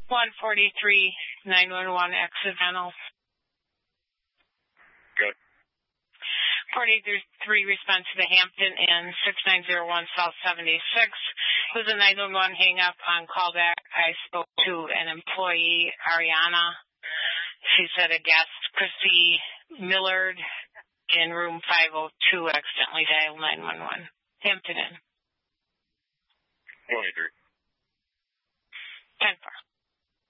143, 911 accidental. Good. 483 response to the Hampton Inn, 6901 South 76. It was a 911 hang-up on callback. I spoke to an employee, Ariana. She said a guest, Christy Millard, in room 502 accidentally dialed 911. Hampton Inn. 23. 10-4.